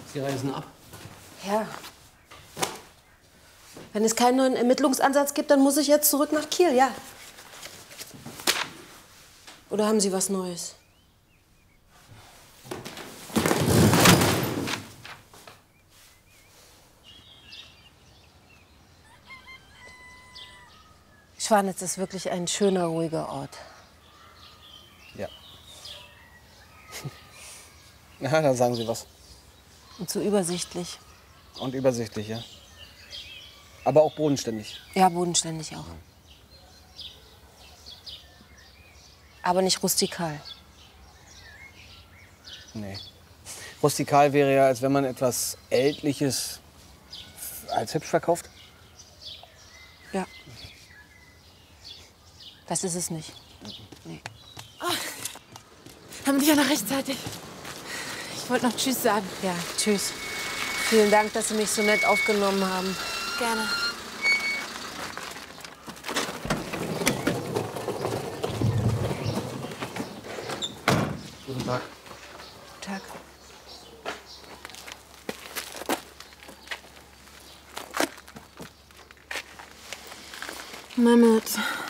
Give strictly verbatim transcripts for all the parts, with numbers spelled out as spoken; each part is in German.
Sie reisen ab? Ja. Wenn es keinen neuen Ermittlungsansatz gibt, dann muss ich jetzt zurück nach Kiel, ja. Oder haben Sie was Neues? Schwanitz ist wirklich ein schöner, ruhiger Ort. Ja. Na, da sagen Sie was. Und so übersichtlich. Und übersichtlich, ja. Aber auch bodenständig. Ja, bodenständig auch. Aber nicht rustikal. Nee. Rustikal wäre ja, als wenn man etwas Ältliches als hübsch verkauft. Ja. Das ist es nicht. Nee. Oh, haben Sie ja noch rechtzeitig. Ich wollte noch Tschüss sagen. Ja, tschüss. Vielen Dank, dass Sie mich so nett aufgenommen haben. Gerne. Guten Tag. Guten Tag. Mehmet.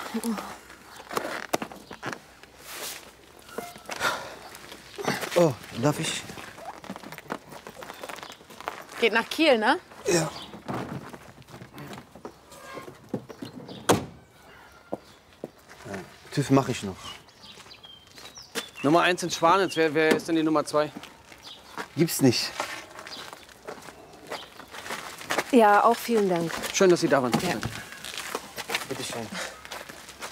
Oh, darf ich? Geht nach Kiel, ne? Ja. TÜV mache ich noch. Nummer eins in Schwanitz. Wer, wer ist denn die Nummer zwei? Gibt's nicht. Ja, auch vielen Dank. Schön, dass Sie da waren. Ja. Bitte schön.